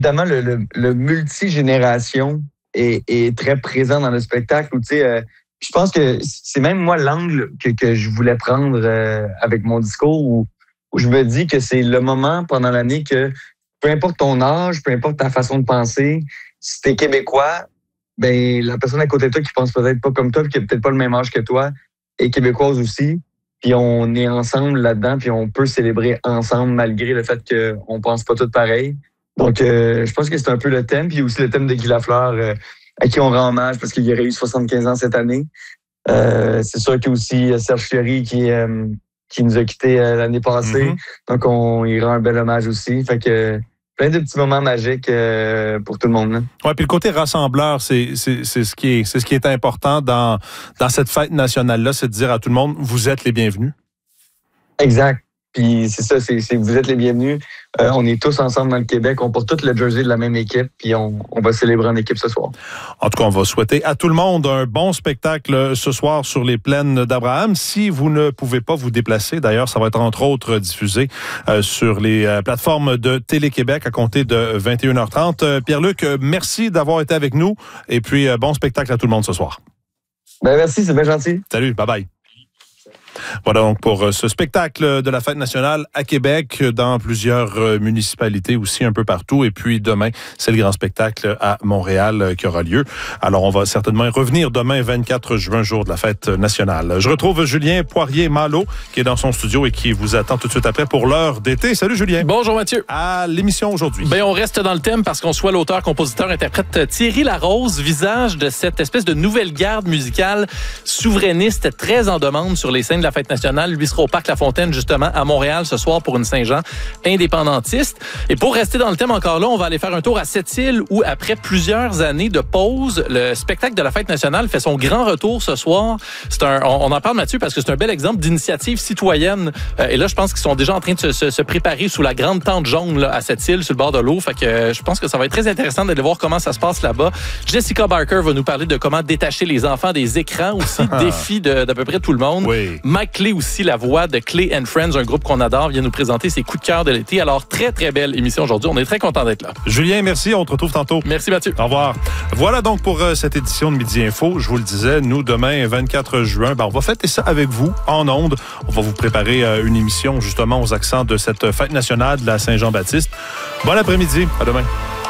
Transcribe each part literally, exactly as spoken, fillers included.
évidemment, le, le, le multigénération est, est très présent dans le spectacle. Où, tu sais, euh, je pense que c'est même moi l'angle que, que je voulais prendre euh, avec mon discours où, où je me dis que c'est le moment pendant l'année que peu importe ton âge, peu importe ta façon de penser, si t'es québécois, ben la personne à côté de toi qui pense peut-être pas comme toi, puis qui a peut-être pas le même âge que toi, est québécoise aussi. Puis on est ensemble là-dedans, puis on peut célébrer ensemble malgré le fait qu'on pense pas tous pareil. Donc, euh, je pense que c'est un peu le thème. Puis aussi le thème de Guy Lafleur, euh, à qui on rend hommage parce qu'il aurait eu soixante-quinze ans cette année. Euh, c'est sûr qu'il y a aussi Serge Fiori qui, euh, qui nous a quittés euh, l'année passée. Mm-hmm. Donc, on y rend un bel hommage aussi. Fait que plein de petits moments magiques euh, pour tout le monde. Hein. Ouais, puis le côté rassembleur, c'est, c'est, c'est, ce qui est, c'est ce qui est important dans, dans cette fête nationale-là, c'est de dire à tout le monde, vous êtes les bienvenus. Exact. Puis c'est ça, c'est, c'est vous êtes les bienvenus. Euh, on est tous ensemble dans le Québec. On porte tout le jersey de la même équipe, puis on, on va célébrer en équipe ce soir. En tout cas, on va souhaiter à tout le monde un bon spectacle ce soir sur les plaines d'Abraham. Si vous ne pouvez pas vous déplacer, d'ailleurs, ça va être entre autres diffusé euh, sur les euh, plateformes de Télé-Québec à compter de vingt et une heures trente. Euh, Pierre-Luc, euh, merci d'avoir été avec nous. Et puis, euh, bon spectacle à tout le monde ce soir. Ben merci, c'est bien gentil. Salut, bye-bye. Voilà donc pour ce spectacle de la Fête nationale à Québec, dans plusieurs municipalités aussi un peu partout. Et puis demain, c'est le grand spectacle à Montréal qui aura lieu. Alors on va certainement y revenir demain, vingt-quatre juin, jour de la Fête nationale. Je retrouve Julien Poirier-Malo qui est dans son studio et qui vous attend tout de suite après pour l'heure d'été. Salut Julien. Bonjour Mathieu. À l'émission aujourd'hui. Ben on reste dans le thème parce qu'on soit l'auteur, compositeur, interprète Thierry Larose, visage de cette espèce de nouvelle garde musicale souverainiste très en demande sur les scènes de la Fête nationale. Lui sera au Parc La Fontaine, justement, à Montréal ce soir pour une Saint-Jean indépendantiste. Et pour rester dans le thème encore là, on va aller faire un tour à Sept-Îles où, après plusieurs années de pause, le spectacle de la Fête nationale fait son grand retour ce soir. C'est un, on, on en parle, Mathieu, parce que c'est un bel exemple d'initiative citoyenne. Euh, et là, je pense qu'ils sont déjà en train de se, se, se préparer sous la grande tente jaune là, à Sept-Îles, sur le bord de l'eau. Fait que euh, je pense que ça va être très intéressant d'aller voir comment ça se passe là-bas. Jessica Barker va nous parler de comment détacher les enfants des écrans aussi, défi de, d'à peu près tout le monde. Oui. Mike Clay aussi, la voix de Clay and Friends, un groupe qu'on adore, vient nous présenter ses coups de cœur de l'été. Alors, très, très belle émission aujourd'hui. On est très content d'être là. Julien, merci. On te retrouve tantôt. Merci, Mathieu. Au revoir. Voilà donc pour euh, cette édition de Midi Info. Je vous le disais, nous, demain, vingt-quatre juin, ben, on va fêter ça avec vous, en ondes. On va vous préparer euh, une émission, justement, aux accents de cette fête nationale de la Saint-Jean-Baptiste. Bon après-midi. À demain.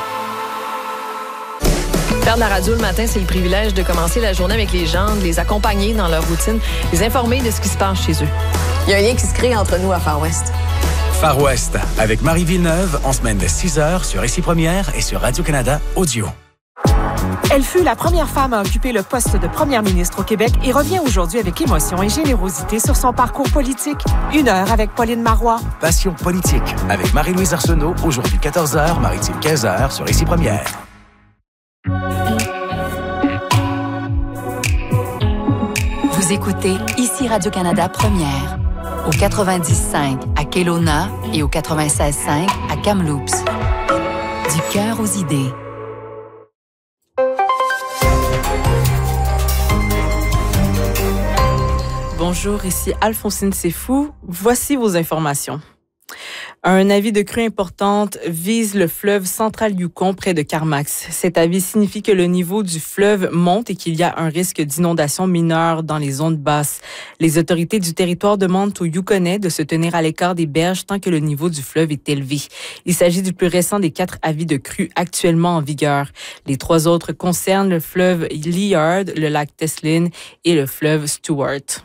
Faire de la radio le matin, c'est le privilège de commencer la journée avec les gens, de les accompagner dans leur routine, les informer de ce qui se passe chez eux. Il y a un lien qui se crée entre nous à Far West. Far West, avec Marie Villeneuve, en semaine de six heures sur Ici Première et sur Radio-Canada Audio. Elle fut la première femme à occuper le poste de première ministre au Québec et revient aujourd'hui avec émotion et générosité sur son parcours politique. Une heure avec Pauline Marois. Passion politique, avec Marie-Louise Arsenault, aujourd'hui quatorze heures, Maritime quinze heures sur Ici Première. Vous écoutez Ici Radio-Canada Première, au quatre-vingt-dix cinq à Kelowna et au quatre-vingt-seize cinq à Kamloops. Du cœur aux idées. Bonjour, ici Alphonsine Sefou. Voici vos informations. Un avis de crue importante vise le fleuve central Yukon près de Carmacks. Cet avis signifie que le niveau du fleuve monte et qu'il y a un risque d'inondation mineure dans les zones basses. Les autorités du territoire demandent aux Yukonais de se tenir à l'écart des berges tant que le niveau du fleuve est élevé. Il s'agit du plus récent des quatre avis de crue actuellement en vigueur. Les trois autres concernent le fleuve Liard, le lac Teslin et le fleuve Stewart.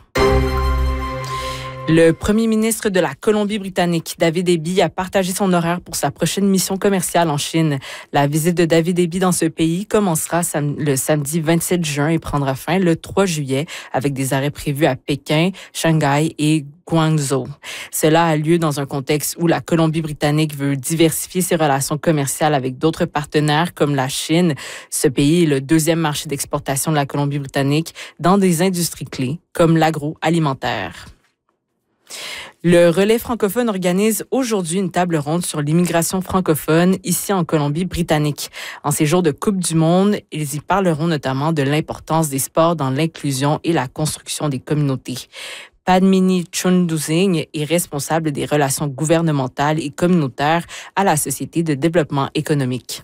Le premier ministre de la Colombie-Britannique, David Eby, a partagé son horaire pour sa prochaine mission commerciale en Chine. La visite de David Eby dans ce pays commencera sam- le samedi vingt-sept juin et prendra fin le trois juillet avec des arrêts prévus à Pékin, Shanghai et Guangzhou. Cela a lieu dans un contexte où la Colombie-Britannique veut diversifier ses relations commerciales avec d'autres partenaires comme la Chine. Ce pays est le deuxième marché d'exportation de la Colombie-Britannique dans des industries clés comme l'agroalimentaire. Le Relais francophone organise aujourd'hui une table ronde sur l'immigration francophone ici en Colombie-Britannique. En ces jours de Coupe du Monde, ils y parleront notamment de l'importance des sports dans l'inclusion et la construction des communautés. Padmini Chunduzing est responsable des relations gouvernementales et communautaires à la Société de développement économique.